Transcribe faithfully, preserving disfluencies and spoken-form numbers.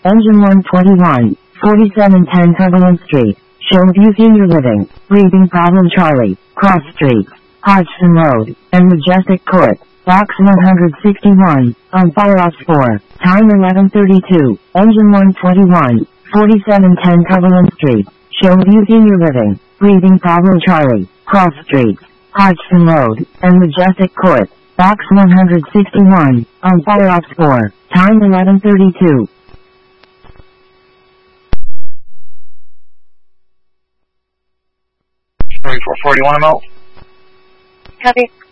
Engine one twenty-one, forty-seven ten Cumberland Street. Show view senior living. Breathing problem Charlie. Cross Street. Hodgson Road. And Majestic Court. Box one sixty-one. On fire ops four. Time eleven thirty-two. Engine one twenty-one, forty-seven ten Cumberland Street. Show view senior living. Breathing problem Charlie. Cross Street. Hodgson Road. And Majestic Court. Box one sixty-one. On fire ops four. Time eleven thirty-two. twenty-four forty-one M L. Copy.